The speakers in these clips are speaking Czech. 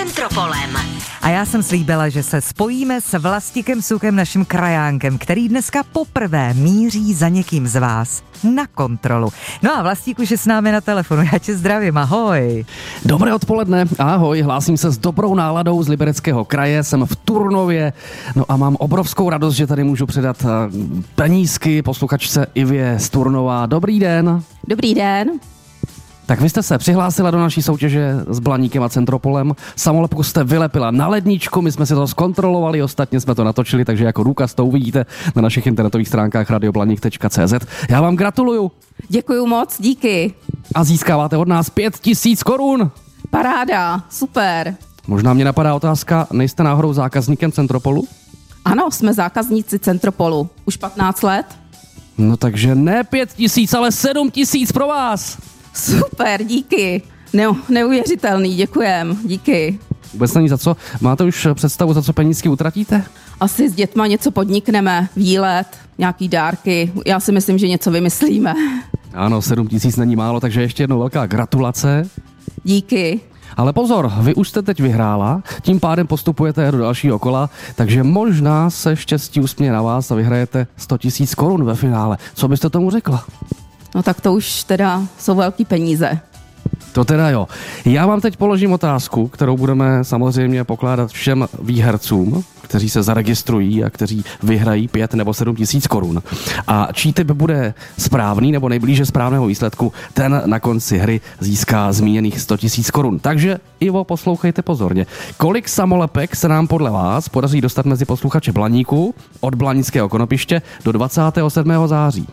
Centropolem. A já jsem slíbila, že se spojíme s Vlastikem Suchem, naším krajánkem, který dneska poprvé míří za někým z vás na kontrolu. No a Vlastík už je s námi na telefonu, já tě zdravím, ahoj. Dobré odpoledne, ahoj, hlásím se s dobrou náladou z Libereckého kraje, jsem v Turnově, no a mám obrovskou radost, že tady můžu předat penízky posluchačce Ivě z Turnova. Dobrý den. Dobrý den. Tak vy jste se přihlásila do naší soutěže s Blaníkem a Centropolem. Samolepku jste vylepila na ledničku, my jsme si to zkontrolovali, ostatně jsme to natočili, takže jako důkaz to uvidíte na našich internetových stránkách radioblanik.cz. Já vám gratuluju. Děkuju moc, díky. A získáváte od nás 5000 korun. Paráda, super. Možná mě napadá otázka, nejste náhodou zákazníkem Centropolu? Ano, jsme zákazníci Centropolu. Už 15 let. No takže ne 5000, ale 7000 pro vás. Super, díky. Neuvěřitelný, děkujem, díky. Vůbec není za co. Máte už představu, za co penízky utratíte? Asi s dětma něco podnikneme, výlet, nějaký dárky. Já si myslím, že něco vymyslíme. Ano, 7000 není málo, takže ještě jednou velká gratulace. Díky. Ale pozor, vy už jste teď vyhrála, tím pádem postupujete do dalšího kola, takže možná se štěstí usměje na vás a vyhrajete 100 000 korun ve finále. Co byste tomu řekla? No tak to už teda jsou velký peníze. To teda jo. Já vám teď položím otázku, kterou budeme samozřejmě pokládat všem výhercům, kteří se zaregistrují a kteří vyhrají 5 nebo 7 000 korun. A čí typ bude správný nebo nejblíže správného výsledku, ten na konci hry získá zmíněných 100 000 korun. Takže Ivo, poslouchejte pozorně. Kolik samolepek se nám podle vás podaří dostat mezi posluchače Blaníku od Blanického konopiště do 27. září?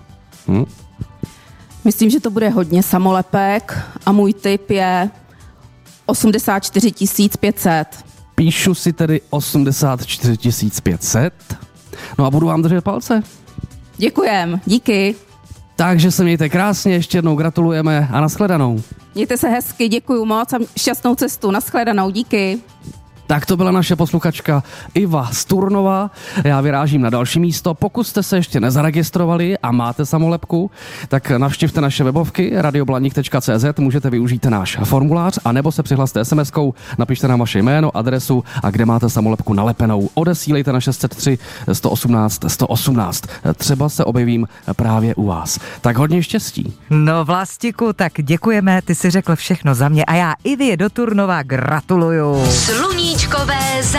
Myslím, že to bude hodně samolepek a můj tip je 84 500. Píšu si tedy 84 500. No a budu vám držet palce. Děkujem, díky. Takže se mějte krásně, ještě jednou gratulujeme a nashledanou. Mějte se hezky, děkuju moc a šťastnou cestu. Nashledanou, díky. Tak to byla naše posluchačka Iva z Turnova. Já vyrážím na další místo. Pokud jste se ještě nezaregistrovali a máte samolepku, tak navštivte naše webovky radioblanik.cz, můžete využít náš formulář, anebo se přihlaste SMS-kou, napište nám vaše jméno, adresu a kde máte samolepku nalepenou. Odesílejte na 603 118 118. Třeba se objevím právě u vás. Tak hodně štěstí. No Vlastiku, tak děkujeme, ty si řekl všechno za mě a já Ivě do Turnova gratuluju. Sluníčkové